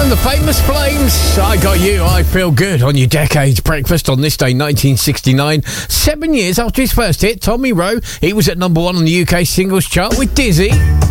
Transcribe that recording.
the Famous Flames. I got you, I feel good on your Decades Breakfast on this day, 1969. 7 years after his first hit, Tommy Rowe, he was at number one on the UK singles chart with Dizzy.